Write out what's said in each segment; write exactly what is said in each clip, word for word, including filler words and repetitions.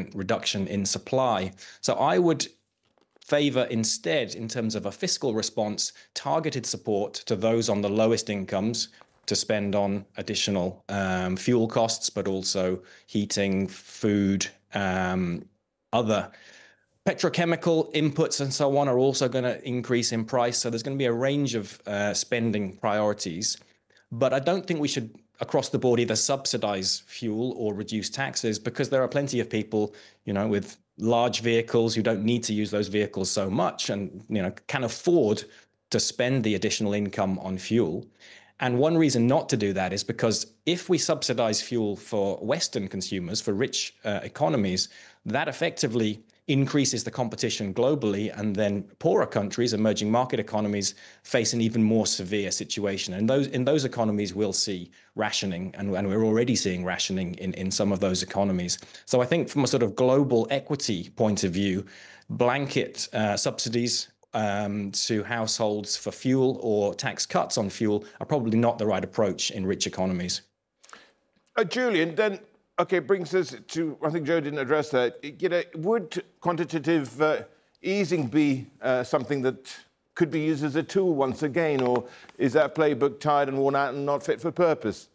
significant reduction in supply. So I would favor instead, in terms of a fiscal response, targeted support to those on the lowest incomes to spend on additional um, fuel costs, but also heating, food, um, other petrochemical inputs and so on are also going to increase in price. So there's going to be a range of uh, spending priorities. But I don't think we should, across the board, either subsidize fuel or reduce taxes, because there are plenty of people, you know, with large vehicles who don't need to use those vehicles so much and, you know, can afford to spend the additional income on fuel. And one reason not to do that is because if we subsidize fuel for Western consumers, for rich uh, economies, that effectively increases the competition globally, and then poorer countries, emerging market economies, face an even more severe situation. And those in those economies, we'll see rationing, and, and we're already seeing rationing in, in some of those economies. So I think from a sort of global equity point of view, blanket uh, subsidies um, to households for fuel or tax cuts on fuel are probably not the right approach in rich economies. Uh, Julian, then, okay, brings us to, I think Joe didn't address that. You know, would quantitative uh, easing be uh, something that could be used as a tool once again, or is that playbook tired and worn out and not fit for purpose?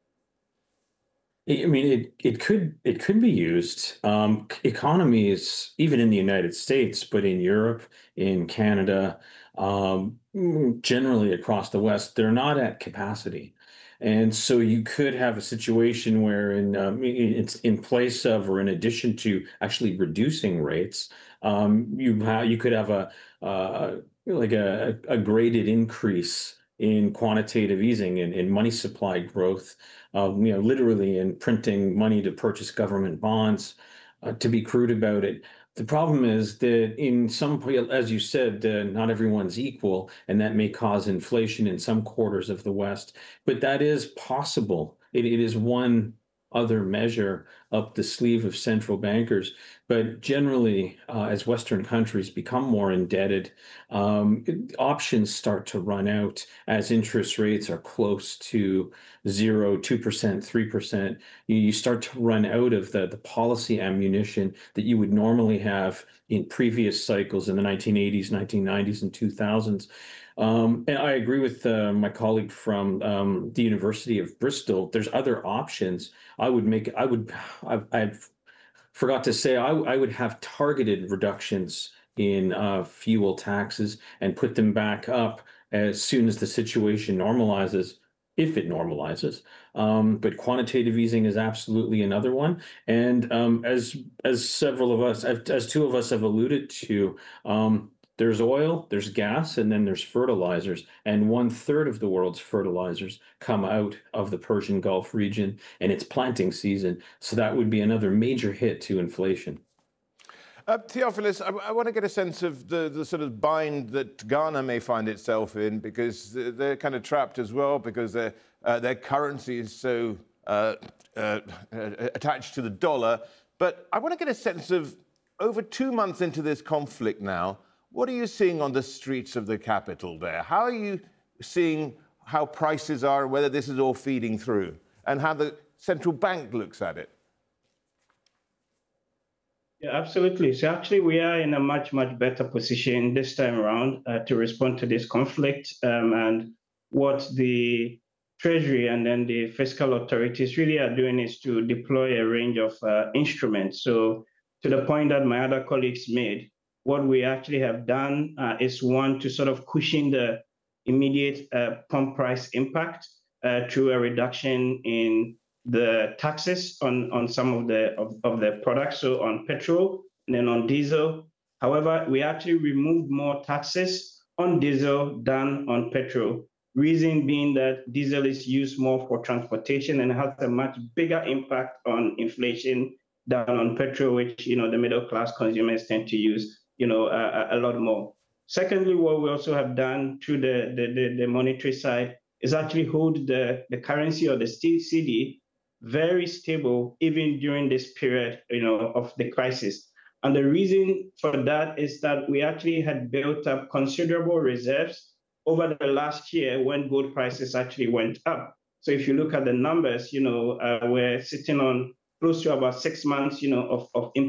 I mean, it, it could it could be used. Um, economies, even in the United States, but in Europe, in Canada, um, generally across the West, they're not at capacity. And so you could have a situation where in, um, it's in place of, or in addition to actually reducing rates, um, you, ha you could have a uh, like a, a graded increase in quantitative easing and in money supply growth, um, you know, literally in printing money to purchase government bonds, uh, to be crude about it. The problem is that in some, as you said, uh, not everyone's equal, and that may cause inflation in some quarters of the West, but that is possible. It, it is one other measure up the sleeve of central bankers. But generally, uh, as Western countries become more indebted, um, options start to run out as interest rates are close to zero, two percent, three percent. You, you start to run out of the, the policy ammunition that you would normally have in previous cycles in the nineteen eighties, nineteen nineties, and two thousands. Um, and I agree with uh, my colleague from um, the University of Bristol. There's other options. I would make, I would, I, I forgot to say, I, I would have targeted reductions in uh, fuel taxes and put them back up as soon as the situation normalizes, if it normalizes. Um, but quantitative easing is absolutely another one. And um, as as several of us, as two of us have alluded to, um, there's oil, there's gas, and then there's fertilizers. And one third of the world's fertilizers come out of the Persian Gulf region, and it's planting season. So that would be another major hit to inflation. Uh, Theophilus, I, I want to get a sense of the, the sort of bind that Ghana may find itself in, because they're kind of trapped as well, because their, uh, their currency is so uh, uh, attached to the dollar. But I want to get a sense of, over two months into this conflict now, what are you seeing on the streets of the capital there? How are you seeing how prices are, whether this is all feeding through, and how the central bank looks at it? Yeah, absolutely. So actually, we are in a much, much better position this time around uh, to respond to this conflict. Um, and what the Treasury and then the fiscal authorities really are doing is to deploy a range of uh, instruments. So to the point that my other colleagues made, what we actually have done uh, is, one, to sort of cushion the immediate uh, pump price impact uh, through a reduction in the taxes on, on some of the of, of the products, so on petrol and then on diesel. However, we actually removed more taxes on diesel than on petrol. Reason being that diesel is used more for transportation and has a much bigger impact on inflation than on petrol, which, you know, the middle class consumers tend to use, you know, a, a lot more. Secondly, what we also have done through the, the, the, the monetary side is actually hold the, the currency or the C D very stable, even during this period, you know, of the crisis. And the reason for that is that we actually had built up considerable reserves over the last year when gold prices actually went up. So if you look at the numbers, you know, uh, we're sitting on close to about six months, you know, of, of